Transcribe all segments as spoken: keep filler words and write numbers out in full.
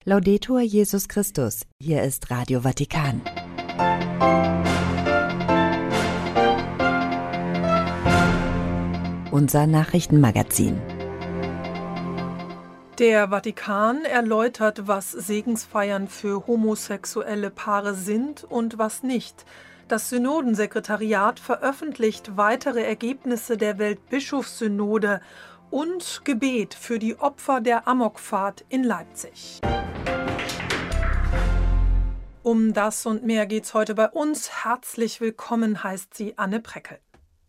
Laudetur Jesus Christus, hier ist Radio Vatikan. Unser Nachrichtenmagazin. Der Vatikan erläutert, was Segensfeiern für homosexuelle Paare sind und was nicht. Das Synodensekretariat veröffentlicht weitere Ergebnisse der Weltbischofssynode und Gebet für die Opfer der Amokfahrt in Leipzig. Um das und mehr geht's heute bei uns. Herzlich willkommen, heißt sie Anne Preckel.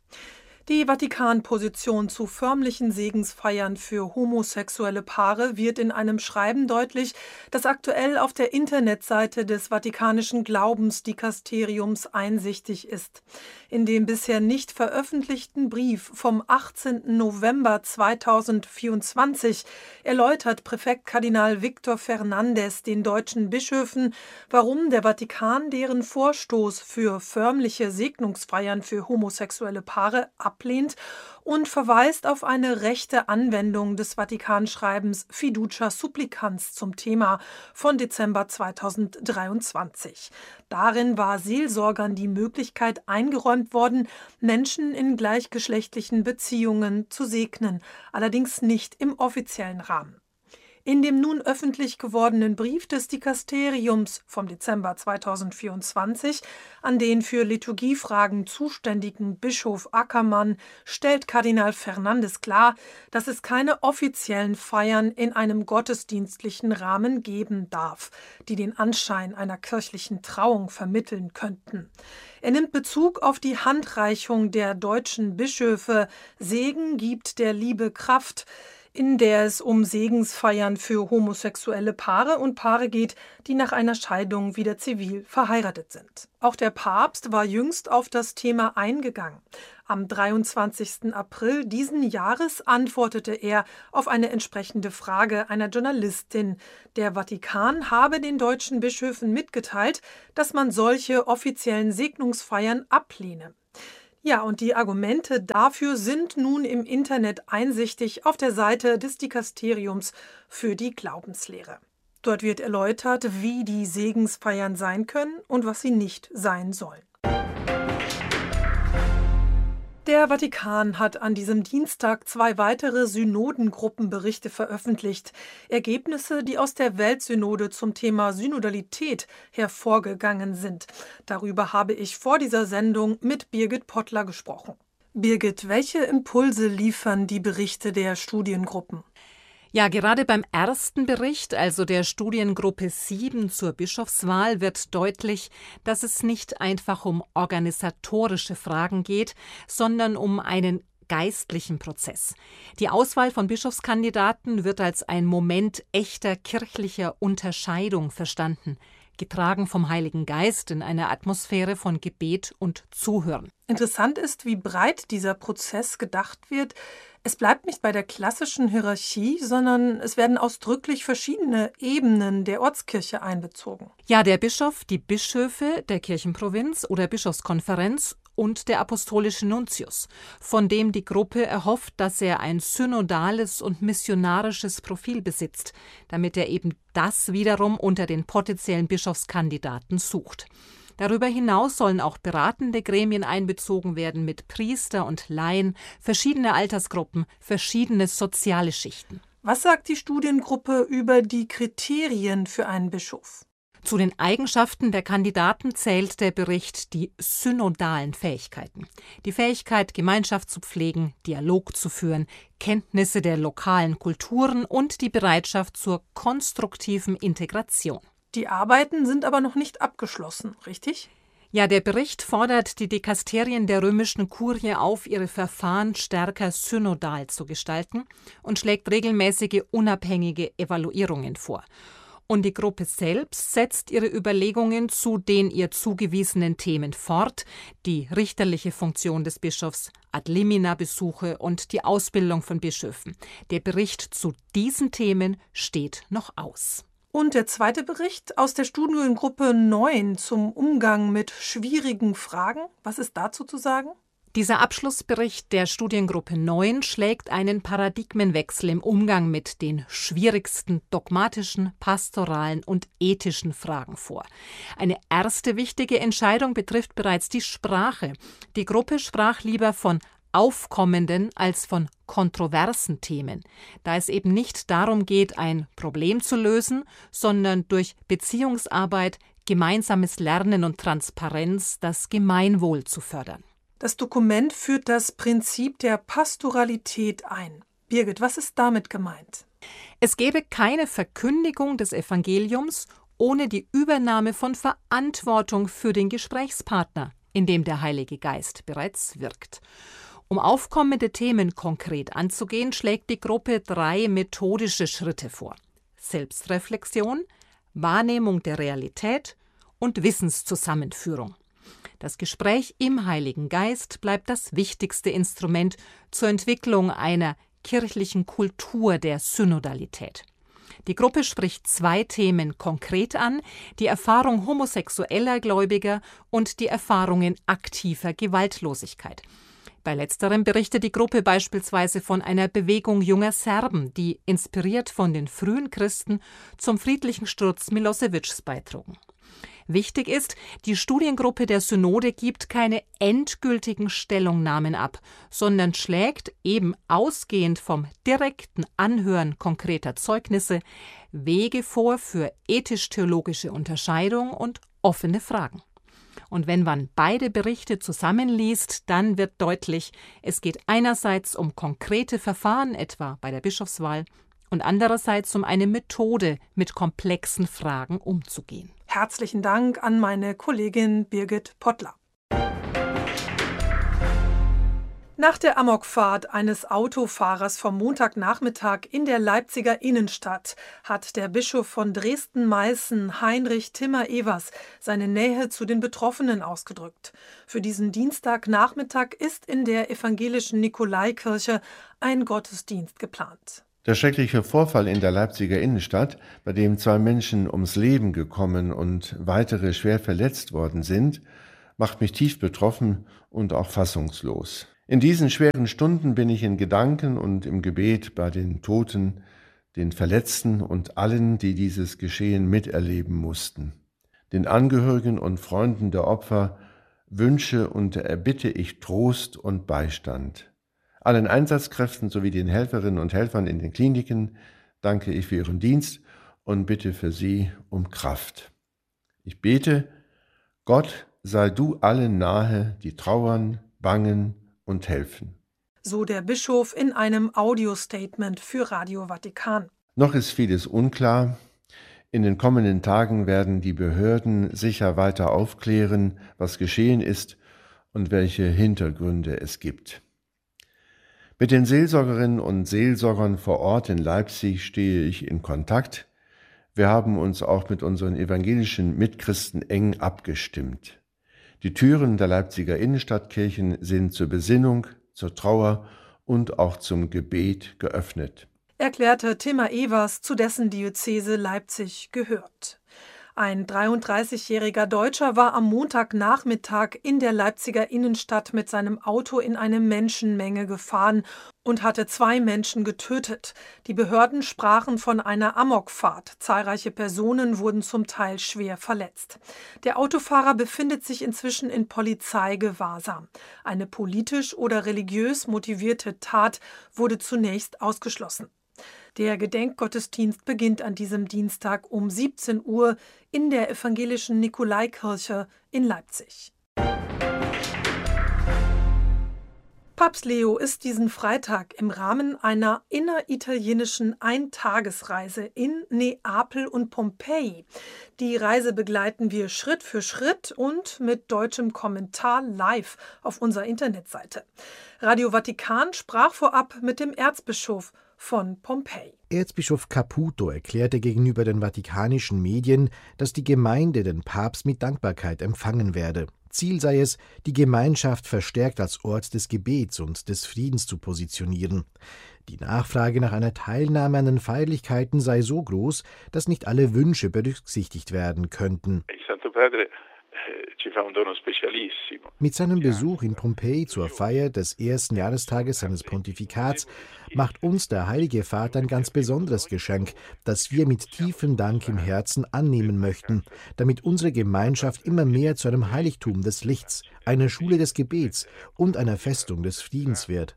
Die Vatikan-Position zu förmlichen Segensfeiern für homosexuelle Paare wird in einem Schreiben deutlich, das aktuell auf der Internetseite des Vatikanischen Glaubensdikasteriums einsichtig ist. In dem bisher nicht veröffentlichten Brief vom achtzehnten November zweitausendvierundzwanzig erläutert Präfekt Kardinal Victor Fernandes den deutschen Bischöfen, warum der Vatikan deren Vorstoß für förmliche Segnungsfeiern für homosexuelle Paare ablehnt und verweist auf eine rechte Anwendung des Vatikanschreibens Fiducia Supplicans zum Thema von Dezember zweitausenddreiundzwanzig. Darin war Seelsorgern die Möglichkeit eingeräumt worden, Menschen in gleichgeschlechtlichen Beziehungen zu segnen, allerdings nicht im offiziellen Rahmen. In dem nun öffentlich gewordenen Brief des Dikasteriums vom Dezember zweitausendvierundzwanzig an den für Liturgiefragen zuständigen Bischof Ackermann stellt Kardinal Fernandes klar, dass es keine offiziellen Feiern in einem gottesdienstlichen Rahmen geben darf, die den Anschein einer kirchlichen Trauung vermitteln könnten. Er nimmt Bezug auf die Handreichung der deutschen Bischöfe Segen gibt der Liebe Kraft, in der es um Segensfeiern für homosexuelle Paare und Paare geht, die nach einer Scheidung wieder zivil verheiratet sind. Auch der Papst war jüngst auf das Thema eingegangen. Am dreiundzwanzigsten April diesen Jahres antwortete er auf eine entsprechende Frage einer Journalistin. Der Vatikan habe den deutschen Bischöfen mitgeteilt, dass man solche offiziellen Segnungsfeiern ablehne. Ja, und die Argumente dafür sind nun im Internet einsichtig auf der Seite des Dikasteriums für die Glaubenslehre. Dort wird erläutert, wie die Segensfeiern sein können und was sie nicht sein sollen. Der Vatikan hat an diesem Dienstag zwei weitere Synodengruppenberichte veröffentlicht. Ergebnisse, die aus der Weltsynode zum Thema Synodalität hervorgegangen sind. Darüber habe ich vor dieser Sendung mit Birgit Pottler gesprochen. Birgit, welche Impulse liefern die Berichte der Studiengruppen? Ja, gerade beim ersten Bericht, also der Studiengruppe sieben zur Bischofswahl, wird deutlich, dass es nicht einfach um organisatorische Fragen geht, sondern um einen geistlichen Prozess. Die Auswahl von Bischofskandidaten wird als ein Moment echter kirchlicher Unterscheidung verstanden, getragen vom Heiligen Geist in einer Atmosphäre von Gebet und Zuhören. Interessant ist, wie breit dieser Prozess gedacht wird. Es bleibt nicht bei der klassischen Hierarchie, sondern es werden ausdrücklich verschiedene Ebenen der Ortskirche einbezogen. Ja, der Bischof, die Bischöfe der Kirchenprovinz oder Bischofskonferenz und der apostolische Nuntius, von dem die Gruppe erhofft, dass er ein synodales und missionarisches Profil besitzt, damit er eben das wiederum unter den potenziellen Bischofskandidaten sucht. Darüber hinaus sollen auch beratende Gremien einbezogen werden mit Priester und Laien, verschiedene Altersgruppen, verschiedene soziale Schichten. Was sagt die Studiengruppe über die Kriterien für einen Bischof? Zu den Eigenschaften der Kandidaten zählt der Bericht die synodalen Fähigkeiten. Die Fähigkeit, Gemeinschaft zu pflegen, Dialog zu führen, Kenntnisse der lokalen Kulturen und die Bereitschaft zur konstruktiven Integration. Die Arbeiten sind aber noch nicht abgeschlossen, richtig? Ja, der Bericht fordert die Dikasterien der römischen Kurie auf, ihre Verfahren stärker synodal zu gestalten und schlägt regelmäßige unabhängige Evaluierungen vor. Und die Gruppe selbst setzt ihre Überlegungen zu den ihr zugewiesenen Themen fort, die richterliche Funktion des Bischofs, Ad-limina-Besuche und die Ausbildung von Bischöfen. Der Bericht zu diesen Themen steht noch aus. Und der zweite Bericht aus der Studiengruppe neun zum Umgang mit schwierigen Fragen. Was ist dazu zu sagen? Dieser Abschlussbericht der Studiengruppe neun schlägt einen Paradigmenwechsel im Umgang mit den schwierigsten dogmatischen, pastoralen und ethischen Fragen vor. Eine erste wichtige Entscheidung betrifft bereits die Sprache. Die Gruppe sprach lieber von aufkommenden als von kontroversen Themen, da es eben nicht darum geht, ein Problem zu lösen, sondern durch Beziehungsarbeit, gemeinsames Lernen und Transparenz das Gemeinwohl zu fördern. Das Dokument führt das Prinzip der Pastoralität ein. Birgit, was ist damit gemeint? Es gäbe keine Verkündigung des Evangeliums ohne die Übernahme von Verantwortung für den Gesprächspartner, in dem der Heilige Geist bereits wirkt. Um aufkommende Themen konkret anzugehen, schlägt die Gruppe drei methodische Schritte vor: Selbstreflexion, Wahrnehmung der Realität und Wissenszusammenführung. Das Gespräch im Heiligen Geist bleibt das wichtigste Instrument zur Entwicklung einer kirchlichen Kultur der Synodalität. Die Gruppe spricht zwei Themen konkret an: die Erfahrung homosexueller Gläubiger und die Erfahrungen aktiver Gewaltlosigkeit. Bei letzterem berichtet die Gruppe beispielsweise von einer Bewegung junger Serben, die, inspiriert von den frühen Christen, zum friedlichen Sturz Milosewitschs beitrugen. Wichtig ist, die Studiengruppe der Synode gibt keine endgültigen Stellungnahmen ab, sondern schlägt, eben ausgehend vom direkten Anhören konkreter Zeugnisse, Wege vor für ethisch-theologische Unterscheidung und offene Fragen. Und wenn man beide Berichte zusammenliest, dann wird deutlich, es geht einerseits um konkrete Verfahren, etwa bei der Bischofswahl, und andererseits um eine Methode, mit komplexen Fragen umzugehen. Herzlichen Dank an meine Kollegin Birgit Pottler. Nach der Amokfahrt eines Autofahrers vom Montagnachmittag in der Leipziger Innenstadt hat der Bischof von Dresden-Meißen, Heinrich Timmer-Evers, seine Nähe zu den Betroffenen ausgedrückt. Für diesen Dienstagnachmittag ist in der evangelischen Nikolaikirche ein Gottesdienst geplant. Der schreckliche Vorfall in der Leipziger Innenstadt, bei dem zwei Menschen ums Leben gekommen und weitere schwer verletzt worden sind, macht mich tief betroffen und auch fassungslos. In diesen schweren Stunden bin ich in Gedanken und im Gebet bei den Toten, den Verletzten und allen, die dieses Geschehen miterleben mussten. Den Angehörigen und Freunden der Opfer wünsche und erbitte ich Trost und Beistand. Allen Einsatzkräften sowie den Helferinnen und Helfern in den Kliniken danke ich für ihren Dienst und bitte für sie um Kraft. Ich bete, Gott, sei du allen nahe, die trauern, bangen und helfen. So der Bischof in einem Audiostatement für Radio Vatikan. Noch ist vieles unklar. In den kommenden Tagen werden die Behörden sicher weiter aufklären, was geschehen ist und welche Hintergründe es gibt. Mit den Seelsorgerinnen und Seelsorgern vor Ort in Leipzig stehe ich in Kontakt. Wir haben uns auch mit unseren evangelischen Mitchristen eng abgestimmt. Die Türen der Leipziger Innenstadtkirchen sind zur Besinnung, zur Trauer und auch zum Gebet geöffnet, erklärte Timmer-Evers, zu dessen Diözese Leipzig gehört. Ein dreiunddreißigjähriger Deutscher war am Montagnachmittag in der Leipziger Innenstadt mit seinem Auto in eine Menschenmenge gefahren und hatte zwei Menschen getötet. Die Behörden sprachen von einer Amokfahrt. Zahlreiche Personen wurden zum Teil schwer verletzt. Der Autofahrer befindet sich inzwischen in Polizeigewahrsam. Eine politisch oder religiös motivierte Tat wurde zunächst ausgeschlossen. Der Gedenkgottesdienst beginnt an diesem Dienstag um siebzehn Uhr in der evangelischen Nikolaikirche in Leipzig. Papst Leo ist diesen Freitag im Rahmen einer inneritalienischen Eintagesreise in Neapel und Pompeji. Die Reise begleiten wir Schritt für Schritt und mit deutschem Kommentar live auf unserer Internetseite. Radio Vatikan sprach vorab mit dem Erzbischof von Pompeji. Erzbischof Caputo erklärte gegenüber den vatikanischen Medien, dass die Gemeinde den Papst mit Dankbarkeit empfangen werde. Ziel sei es, die Gemeinschaft verstärkt als Ort des Gebets und des Friedens zu positionieren. Die Nachfrage nach einer Teilnahme an den Feierlichkeiten sei so groß, dass nicht alle Wünsche berücksichtigt werden könnten. Mit seinem Besuch in Pompeji zur Feier des ersten Jahrestages seines Pontifikats macht uns der Heilige Vater ein ganz besonderes Geschenk, das wir mit tiefem Dank im Herzen annehmen möchten, damit unsere Gemeinschaft immer mehr zu einem Heiligtum des Lichts, einer Schule des Gebets und einer Festung des Friedens wird.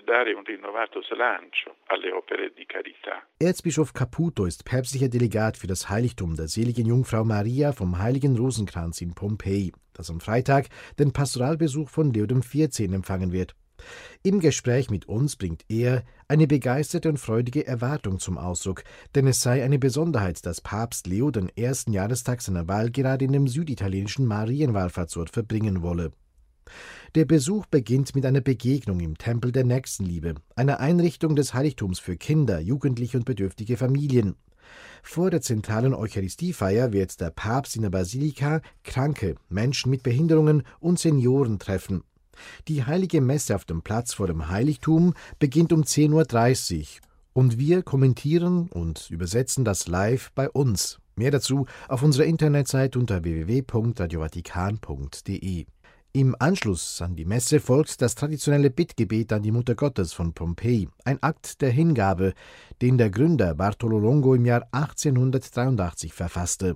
Erzbischof Caputo ist päpstlicher Delegat für das Heiligtum der seligen Jungfrau Maria vom Heiligen Rosenkranz in Pompeji, das am Freitag den Pastoralbesuch von Leo der vierzehnten. empfangen wird. Im Gespräch mit uns bringt er eine begeisterte und freudige Erwartung zum Ausdruck, denn es sei eine Besonderheit, dass Papst Leo den ersten Jahrestag seiner Wahl gerade in dem süditalienischen Marienwallfahrtsort verbringen wolle. Der Besuch beginnt mit einer Begegnung im Tempel der Nächstenliebe, einer Einrichtung des Heiligtums für Kinder, Jugendliche und bedürftige Familien. Vor der zentralen Eucharistiefeier wird der Papst in der Basilika Kranke, Menschen mit Behinderungen und Senioren treffen. Die heilige Messe auf dem Platz vor dem Heiligtum beginnt um zehn Uhr dreißig und wir kommentieren und übersetzen das live bei uns. Mehr dazu auf unserer Internetseite unter w w w punkt radio vatikan punkt d e. Im Anschluss an die Messe folgt das traditionelle Bittgebet an die Mutter Gottes von Pompeji, ein Akt der Hingabe, den der Gründer Bartolo Longo im Jahr achtzehnhundertdreiundachtzig verfasste.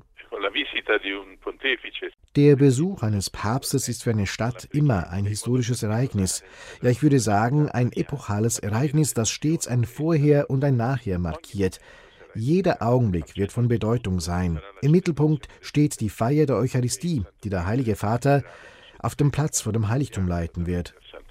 Der Besuch eines Papstes ist für eine Stadt immer ein historisches Ereignis. Ja, ich würde sagen, ein epochales Ereignis, das stets ein Vorher und ein Nachher markiert. Jeder Augenblick wird von Bedeutung sein. Im Mittelpunkt steht die Feier der Eucharistie, die der Heilige Vater auf dem Platz vor dem Heiligtum leiten wird.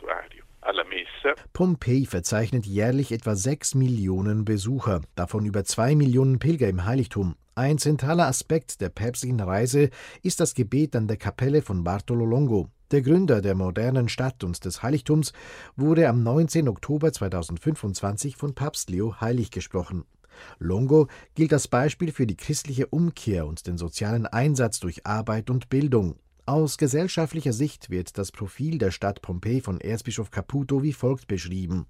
Pompeji verzeichnet jährlich etwa sechs Millionen Besucher, davon über zwei Millionen Pilger im Heiligtum. Ein zentraler Aspekt der päpstlichen Reise ist das Gebet an der Kapelle von Bartolo Longo. Der Gründer der modernen Stadt und des Heiligtums wurde am neunzehnten Oktober zweitausendfünfundzwanzig von Papst Leo heilig gesprochen. Longo gilt als Beispiel für die christliche Umkehr und den sozialen Einsatz durch Arbeit und Bildung. Aus gesellschaftlicher Sicht wird das Profil der Stadt Pompeji von Erzbischof Caputo wie folgt beschrieben.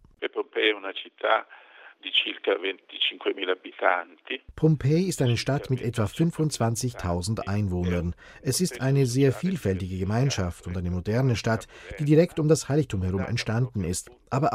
Pompeji ist eine Stadt mit etwa fünfundzwanzigtausend Einwohnern. Es ist eine sehr vielfältige Gemeinschaft und eine moderne Stadt, die direkt um das Heiligtum herum entstanden ist, aber